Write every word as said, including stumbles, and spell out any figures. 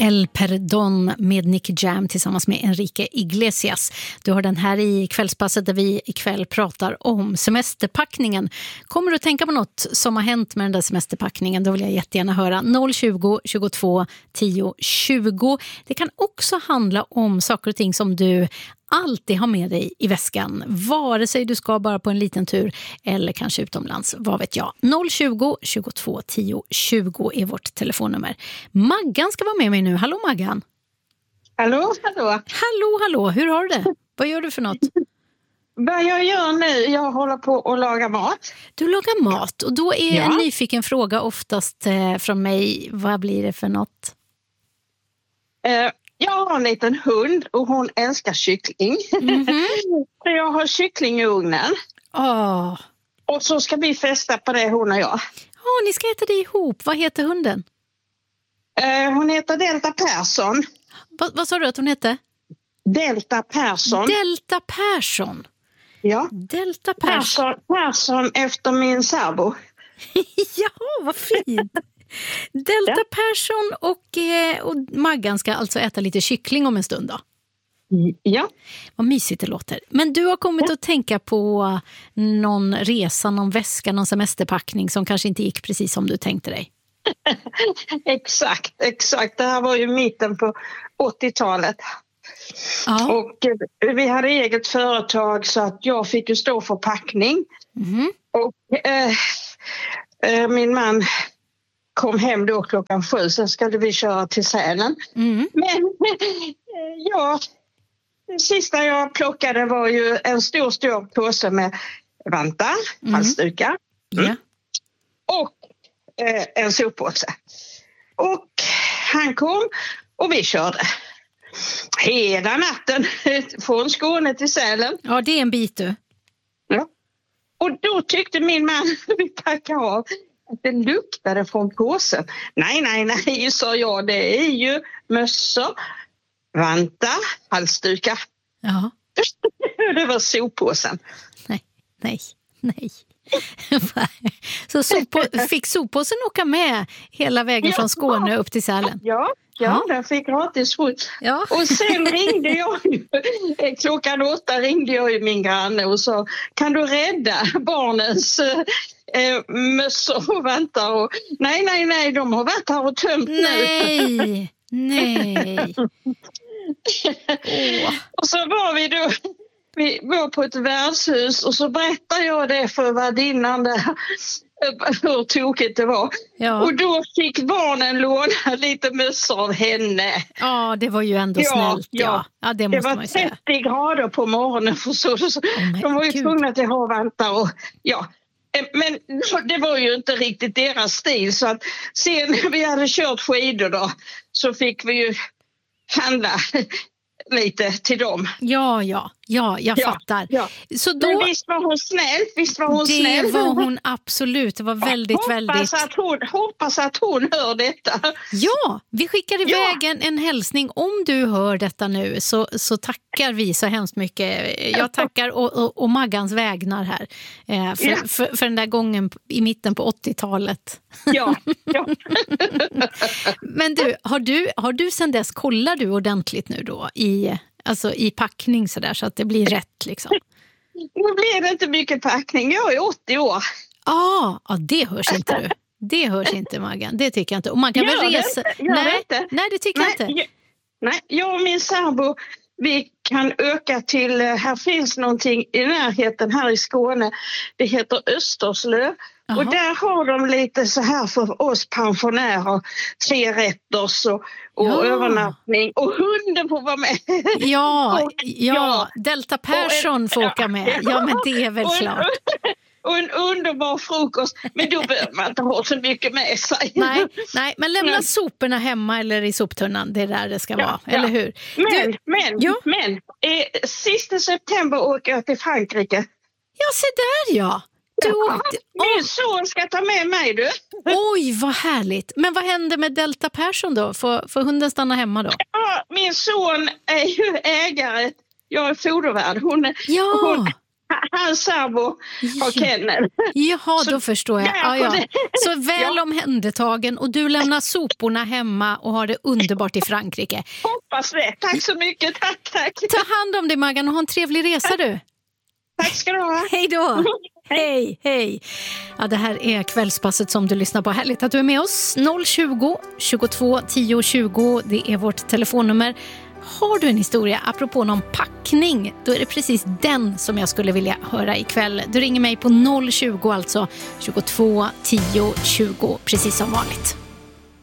El Perdón med Nicky Jam tillsammans med Enrique Iglesias. Du har den här i kvällspasset där vi ikväll pratar om semesterpackningen. Kommer du att tänka på något som har hänt med den där semesterpackningen? Då vill jag jättegärna höra. noll tjugo, tjugotvå, tio, tjugo. Det kan också handla om saker och ting som du alltid ha med dig i väskan, vare sig du ska bara på en liten tur eller kanske utomlands, vad vet jag. noll tjugo, tjugotvå, tio, tjugo är vårt telefonnummer. Maggan ska vara med mig nu. Hallå Maggan. Hallå, hallå. Hallå, hallå. Hur har du det? Vad gör du för något? Vad jag gör nu, jag håller på att laga mat. Du lagar mat och då är Ja. en nyfiken fråga oftast eh, från mig, vad blir det för något? Eh, jag har en liten hund och hon älskar kyckling. Mm-hmm. Så jag har kyckling i ugnen. Åh, Och så ska vi festa på det, hon och jag. oh, ni ska äta det ihop. Vad heter hunden? Eh, hon heter Delta Persson. Va, vad sa du att hon hette? Delta Persson. Delta Persson. ja. Delta Persson. Persson. Persson efter min särbo. Ja, vad fint. Delta Ja. Persson och, eh, och Maggan ska alltså äta lite kyckling om en stund då. Ja. Vad mysigt det låter. Men du har kommit att tänka på någon resa, någon väska, någon semesterpackning som kanske inte gick precis som du tänkte dig. Exakt, exakt. Det här var ju mitten på åttiotalet. Ja. Och eh, vi hade eget företag så att jag fick ju stå för packning. Mhm. Och eh, eh, min man kom hem då klockan sju, sen skulle vi köra till Sälen. Mm. Men eh, ja, det sista jag plockade var ju en stor, stor påse med vantar, Mm. halsdukar Ja. och eh, en soppåse. Och han kom och vi körde hela natten från Skåne till Sälen. ja, det är en bit du. Ja. Och då tyckte min man, vi packade av, att det luktade från påsen. Nej, nej, nej, sa jag. Det är ju mössor, vantar, halsdukar. Ja. Det var soppåsen. Nej, nej, nej. Så soppå- fick soppåsen åka med hela vägen Ja. från Skåne upp till Sälen? Ja, ja, den fick gratis skjuts. Ja. Och sen ringde jag ju, klockan åtta ringde jag ju min granne och sa, kan du rädda barnens eh, mössor och vantar? Och, nej, nej, nej, de har varit här och tömt nu. Nej, nej. Åh. Och så var vi då, vi var på ett värdshus och så berättade jag det för värdinnan där, hur tokigt det var. Ja. Och då fick barnen låna lite mössor av henne. Ja, det var ju ändå Ja, snällt. Ja, ja. ja det Det måste man var ju säga. trettio grader på morgonen för så, så men de var ju gud. tvungna att ha vantar och ja. Men det var ju inte riktigt deras stil så att sen när vi hade kört skidor då så fick vi ju handla lite till dem. Ja, ja, ja, jag Ja, fattar. ja. Så Men då, visst var hon snäll, visst var hon det snäll. var hon absolut. Det var väldigt, hoppas väldigt... Att hon, hoppas att hon hör detta. Ja, vi skickar Ja. iväg en, en hälsning. Om du hör detta nu så, så tackar vi så hemskt mycket. Jag tackar och, och, och Maggans vägnar här. Eh, för, Ja. för, för den där gången i mitten på åttiotalet. Ja, ja. Men du, har du, har du sen dess, kollar du ordentligt nu då i, alltså i packning så där så att det blir rätt liksom? Nu blir det inte mycket packning. Jag är åttio år. Ah, ja, det hörs inte du. Det hörs inte, Maggan. Det tycker jag inte. Och man kan Gör väl det resa... inte? Gör nej, det inte? nej, det tycker Nej, jag inte. jag, nej, jag och min sambo, vi kan öka till, här finns någonting i närheten här i Skåne. Det heter Österslöv. Jaha. Och där har de lite så här för oss pensionärer, tre rätters och, och Ja. övernattning. Och hunden får vara med. Ja, Och- ja, ja. Delta Persson får åka med. Ja, men det är väl och en, klart. Och en underbar frukost. Men då behöver man inte ha så mycket med sig. Nej, nej, men lämna Nej. soporna hemma eller i soptunnan. Det är där det ska Ja, vara, ja. eller hur? Men, Du, men, Ja. men eh, sista september åker jag till Frankrike. ja, se där ja. Du åkte... Min son ska ta med mig, du. Oj, vad härligt. Men vad hände med Delta Persson då? Får, får hunden stanna hemma då? Ja, min son är ju ägare. Jag är fodervärd. Hon, Ja. hon, Hans sambo har kennel. Jaha, Så då förstår jag. Ja, ja. Så väl Ja. omhändertagen och du lämnar soporna hemma och har det underbart i Frankrike. Hoppas det. Tack så mycket. Tack, tack. Ta hand om dig, Maggan, och ha en trevlig resa du. Tack ska du ha. Hej då. Hej, hej. Ja, det här är Kvällspasset som du lyssnar på. Härligt att du är med oss. noll tjugo, tjugotvå, tio, tjugo. Det är vårt telefonnummer. Har du en historia apropå någon packning, då är det precis den som jag skulle vilja höra ikväll. Du ringer mig på noll tjugo, alltså tjugotvå, tio, tjugo, precis som vanligt.